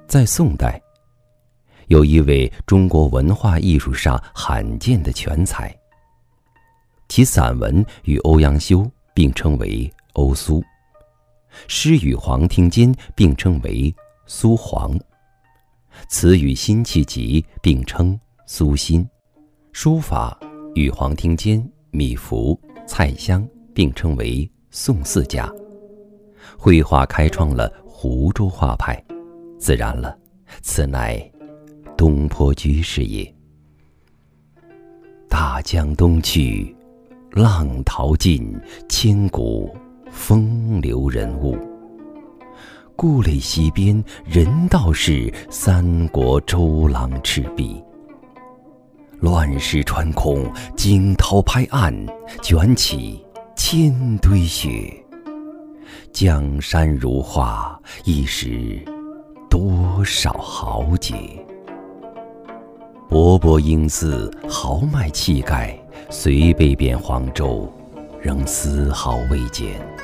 在宋代，有一位中国文化艺术上罕见的全才，其散文与欧阳修并称为欧苏，诗与黄庭坚并称为苏黄，词与辛弃疾并称苏辛，书法与黄庭坚、米芾、蔡襄并称为宋四家，绘画开创了湖州画派，自然了，此乃东坡居士也。大江东去，浪淘尽，千古风流人物。故垒西边，人道是，三国周郎赤壁。乱石穿空，惊涛拍岸，卷起千堆雪。江山如画，一时多少豪杰。勃勃英姿，豪迈气概，虽被贬黄州，仍丝毫未减。